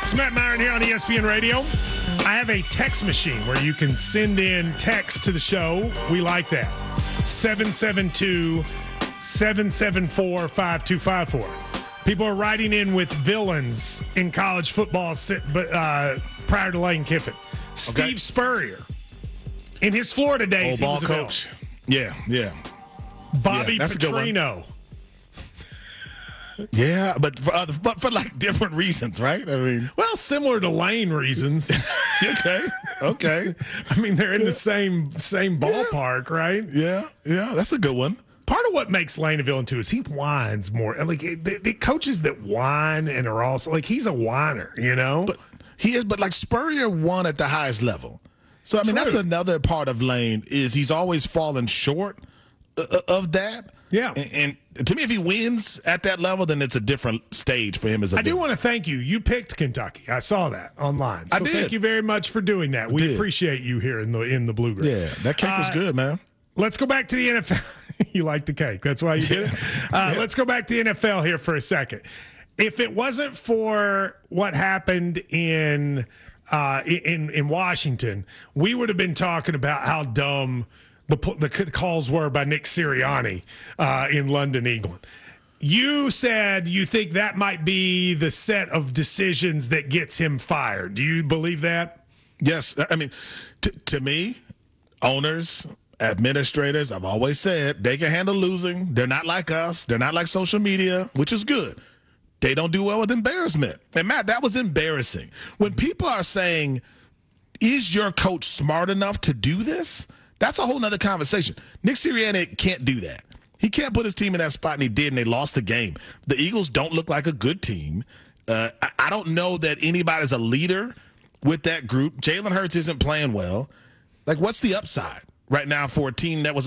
It's Matt Myron here on ESPN Radio. I have a text machine where you can send in text to the show. We like that. 772-774-5254. People are writing in with villains in college football prior to Lane Kiffin. Steve Spurrier. In his Florida days, old he was ball a coach. Yeah. Bobby that's Petrino. Yeah, but for like different reasons, right? I mean, Well, similar to Lane reasons. okay. I mean, they're in the same ballpark, right? Yeah, that's a good one. Part of what makes Lane a villain too is he whines more. Like the coaches that whine and are also like he's a whiner, you know. But he is, but like Spurrier won at the highest level. So I mean, that's another part of Lane is he's always fallen short of that. Yeah. And to me, if he wins at that level, then it's a different stage for him as a I do villain. want to thank you. You picked Kentucky. I saw that online. So I did. Thank you very much for doing that. We appreciate you here in the Bluegrass. Yeah, that cake was good, man. Let's go back to the NFL. You like the cake. That's why you did it. Let's go back to the NFL here for a second. If it wasn't for what happened in Washington, we would have been talking about how dumb the calls were by Nick Sirianni in London, England. You said you think that might be the set of decisions that gets him fired. Do you believe that? Yes. I mean, to me, owners, administrators, I've always said they can handle losing. They're not like us. They're not like social media, which is good. They don't do well with embarrassment. And Matt, that was embarrassing. When people are saying, is your coach smart enough to do this? That's a whole nother conversation. Nick Sirianni can't do that. He can't put his team in that spot, and he did, and they lost the game. The Eagles don't look like a good team. I don't know that anybody's a leader with that group. Jalen Hurts isn't playing well. Like, what's the upside right now for a team that was